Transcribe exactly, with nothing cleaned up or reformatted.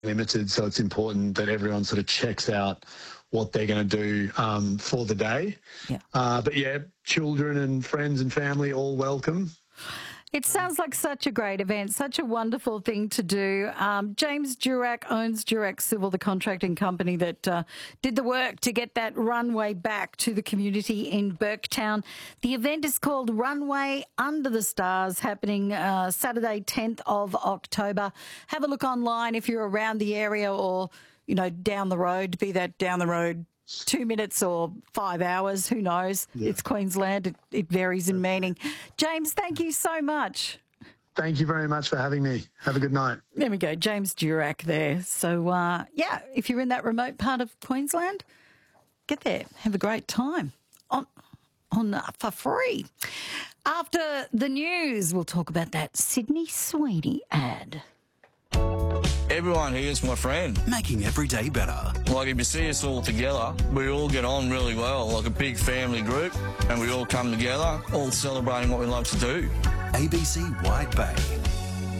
limited, so it's important that everyone sort of checks out what they're going to do um, for the day. Yeah. Uh, but yeah, children and friends and family all welcome. It sounds like such a great event, such a wonderful thing to do. Um, James Durack owns Durack Civil, the contracting company that uh, did the work to get that runway back to the community in Burketown. The event is called Runway Under the Stars, happening uh, Saturday, tenth of October. Have a look online if you're around the area or, you know, down the road, be that down the road two minutes or five hours, who knows? Yeah. It's Queensland. It, it varies in meaning. James, thank you so much. Thank you very much for having me. Have a good night. There we go. James Durack there. So, uh, yeah, if you're in that remote part of Queensland, get there. Have a great time on, on uh, for free. After the news, we'll talk about that Sydney Sweeney ad. Everyone here is my friend. Making every day better. Like, if you see us all together, we all get on really well, like a big family group, and we all come together, all celebrating what we love to do. A B C Wide Bay.